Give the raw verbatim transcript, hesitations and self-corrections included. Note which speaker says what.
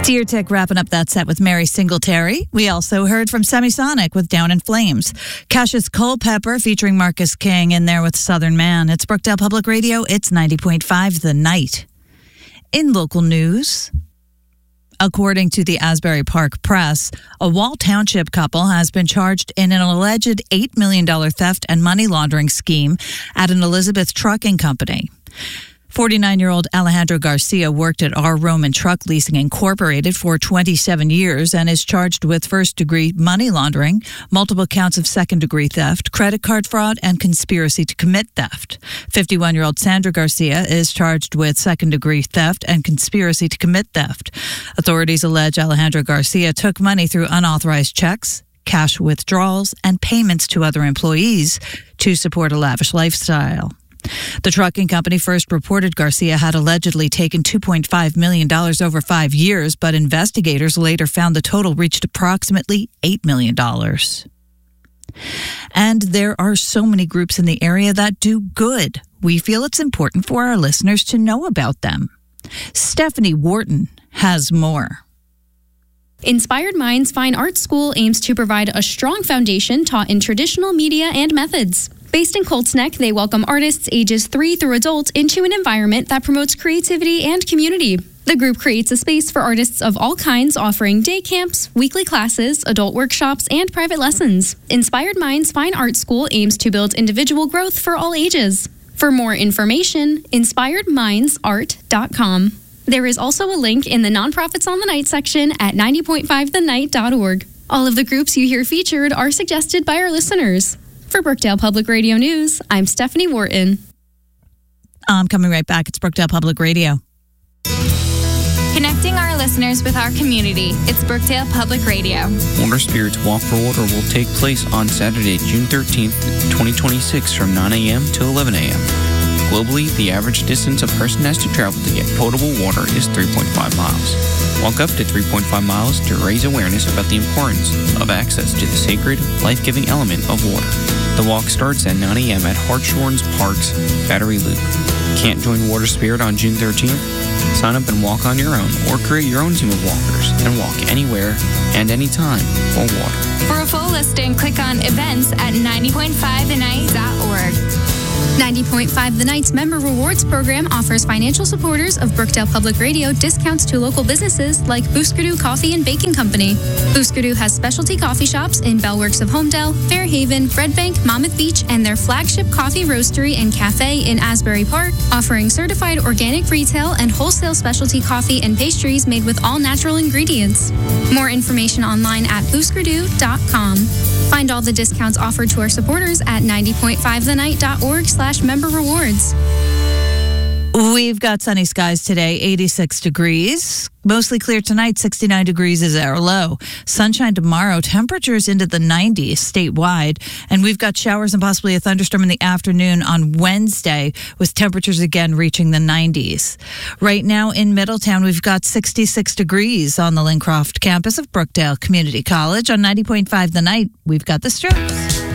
Speaker 1: Deer Tick wrapping up that set with Mary Singletary. We also heard from Semisonic with Down in Flames. Cassius Culpepper featuring Marcus King in there with Southern Man. It's Brookdale Public Radio. It's ninety point five The Night. In local news, according to the Asbury Park Press, a Wall Township couple has been charged in an alleged eight million dollars theft and money laundering scheme at an Elizabeth trucking company. forty-nine-year-old Alejandro Garcia worked at R. Roman Truck Leasing Incorporated for twenty-seven years and is charged with first-degree money laundering, multiple counts of second-degree theft, credit card fraud, and conspiracy to commit theft. fifty-one-year-old Sandra Garcia is charged with second-degree theft and conspiracy to commit theft. Authorities allege Alejandro Garcia took money through unauthorized checks, cash withdrawals, and payments to other employees to support a lavish lifestyle. The trucking company first reported Garcia had allegedly taken two point five million dollars over five years, but investigators later found the total reached approximately eight million dollars. And there are so many groups in the area that do good. We feel it's important for our listeners to know about them. Stephanie Wharton has more.
Speaker 2: Inspired Minds Fine Arts School aims to provide a strong foundation taught in traditional media and methods. Based in Colts Neck, they welcome artists ages three through adult into an environment that promotes creativity and community. The group creates a space for artists of all kinds, offering day camps, weekly classes, adult workshops, and private lessons. Inspired Minds Fine Arts School aims to build individual growth for all ages. For more information, inspired minds art dot com. There is also a link in the Nonprofits on the Night section at ninety point five the night dot org. All of the groups you hear featured are suggested by our listeners. For Brookdale Public Radio News, I'm Stephanie Wharton.
Speaker 1: I'm coming right back. It's Brookdale Public Radio.
Speaker 3: Connecting our listeners with our community. It's Brookdale Public Radio.
Speaker 4: Water Spirits Walk for Water will take place on Saturday, June thirteenth, twenty twenty-six from nine a.m. to eleven a.m. Globally, the average distance a person has to travel to get potable water is three point five miles. Walk up to three point five miles to raise awareness about the importance of access to the sacred, life-giving element of water. The walk starts at nine a.m. at Hartshorns Park's Battery Loop. Can't join Water Spirit on June thirteenth? Sign up and walk on your own, or create your own team of walkers and walk anywhere and anytime for water.
Speaker 3: For a full listing, click on events at ninety point five the night dot org.
Speaker 2: ninety point five The Night's Member Rewards Program offers financial supporters of Brookdale Public Radio discounts to local businesses like Booskadoo Coffee and Baking Company. Booskadoo has specialty coffee shops in Bellworks of Homedale, Fairhaven, Red Bank, Monmouth Beach, and their flagship coffee roastery and cafe in Asbury Park, offering certified organic retail and wholesale specialty coffee and pastries made with all natural ingredients. More information online at booskadoo dot com. Find all the discounts offered to our supporters at ninety point five the night dot org slash member rewards.
Speaker 1: We've got sunny skies today, eighty-six degrees. Mostly clear tonight, sixty-nine degrees is our low. Sunshine tomorrow, temperatures into the nineties statewide. And we've got showers and possibly a thunderstorm in the afternoon on Wednesday, with temperatures again reaching the nineties. Right now in Middletown, we've got sixty-six degrees on the Lincroft campus of Brookdale Community College. On ninety point five The Night, we've got the Strokes.